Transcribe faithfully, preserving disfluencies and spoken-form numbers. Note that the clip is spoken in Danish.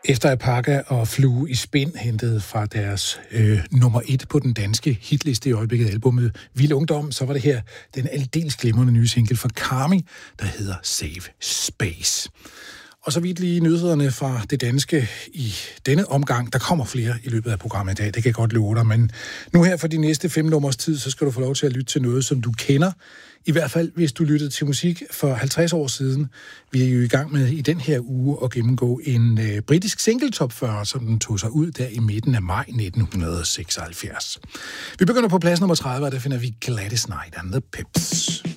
Efter Apaka og Flue i Spind hentede fra deres øh, nummer et på den danske hitliste i øjeblikket, albumet Vild Ungdom, så var det her den aldeles glimrende nye single fra Karmi, der hedder Save Space. Og så vidt lige nyhederne fra det danske i denne omgang. Der kommer flere i løbet af programmet i dag, det kan jeg godt love dig. Men nu her for de næste fem nummers tid, så skal du få lov til at lytte til noget, som du kender. I hvert fald, hvis du lyttede til musik for halvtreds år siden. Vi er jo i gang med i den her uge at gennemgå en øh, britisk single top fyrre, som den tog sig ud der i midten af maj nitten seksoghalvfjerds. Vi begynder på plads nummer tredive, og der finder vi Gladys Knight and the Pips.